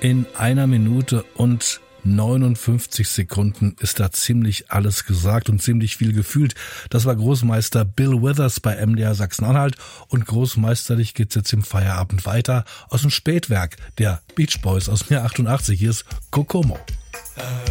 In 1 Minute und 59 Sekunden ist da ziemlich alles gesagt und ziemlich viel gefühlt. Das war Großmeister Bill Withers bei MDR Sachsen-Anhalt und großmeisterlich geht's jetzt im Feierabend weiter aus dem Spätwerk der Beach Boys aus dem Jahr 88. Hier ist Kokomo.